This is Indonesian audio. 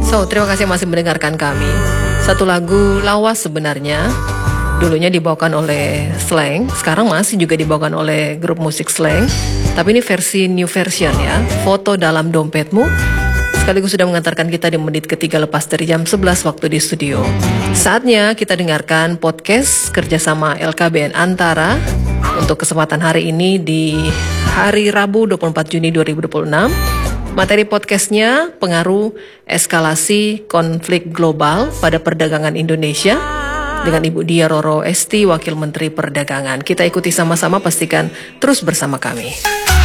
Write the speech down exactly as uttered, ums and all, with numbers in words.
So, terima kasih masih mendengarkan kami. Satu lagu lawas sebenarnya. Dulunya dibawakan oleh Slank, sekarang masih juga dibawakan oleh grup musik Slank. Tapi ini versi new version ya, Foto Dalam Dompetmu. Sekaligus sudah mengantarkan kita di menit ketiga lepas dari jam sebelas waktu di studio. Saatnya kita dengarkan podcast kerjasama L K B N Antara untuk kesempatan hari ini di hari Rabu dua puluh empat Juni dua ribu dua puluh enam. Materi podcastnya pengaruh eskalasi konflik global pada perdagangan Indonesia dengan Ibu Dia Roro Esti, Wakil Menteri Perdagangan. Kita ikuti sama-sama, pastikan terus bersama kami.